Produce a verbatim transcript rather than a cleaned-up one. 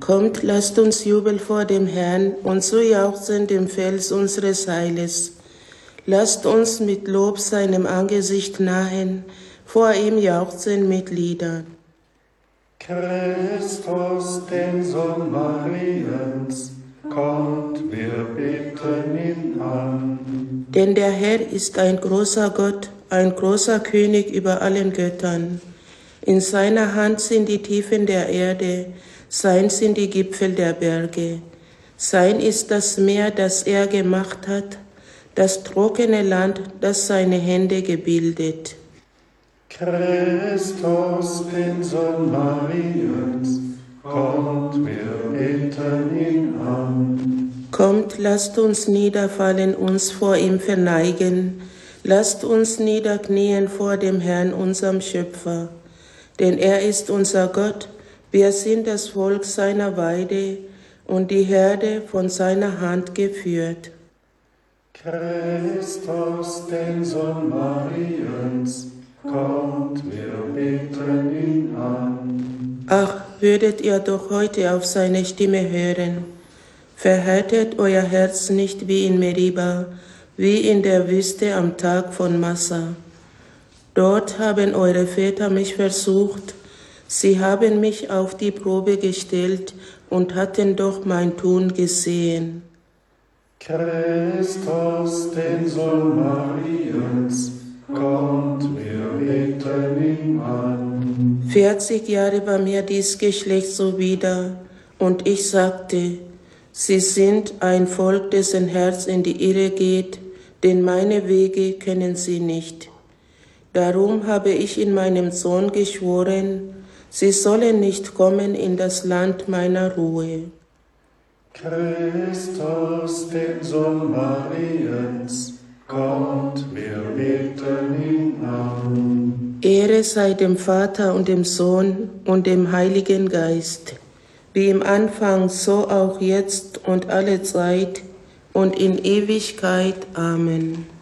Kommt, lasst uns jubeln vor dem Herrn und so jauchzen dem Fels unseres Heiles. Lasst uns mit Lob seinem Angesicht nahen, vor ihm jauchzen mit Liedern. Christus, den Sohn Mariens, kommt, wir beten ihn an. Denn der Herr ist ein großer Gott, ein großer König über allen Göttern. In seiner Hand sind die Tiefen der Erde, sein sind die Gipfel der Berge. Sein ist das Meer, das er gemacht hat, das trockene Land, das seine Hände gebildet. Christus, den Sohn Mariens, kommt, wir beten ihn an. Kommt, lasst uns niederfallen, uns vor ihm verneigen, lasst uns niederknien vor dem Herrn, unserem Schöpfer. Denn er ist unser Gott, wir sind das Volk seiner Weide und die Herde von seiner Hand geführt. Christus, den Sohn Mariens, kommt, wir beten ihn an. Ach, würdet ihr doch heute auf seine Stimme hören. Verhärtet euer Herz nicht wie in Meriba, wie in der Wüste am Tag von Massa. Dort haben eure Väter mich versucht, sie haben mich auf die Probe gestellt und hatten doch mein Tun gesehen. Christus, den Sohn Mariens, kommt, wir beten ihn an. Vierzig Jahre war mir dies Geschlecht so wider, und ich sagte, sie sind ein Volk, dessen Herz in die Irre geht, denn meine Wege kennen sie nicht. Darum habe ich in meinem Sohn geschworen, sie sollen nicht kommen in das Land meiner Ruhe. Christus, den Sohn Mariens, kommt, wir beten ihn an. Ehre sei dem Vater und dem Sohn und dem Heiligen Geist, wie im Anfang, so auch jetzt und alle Zeit und in Ewigkeit. Amen.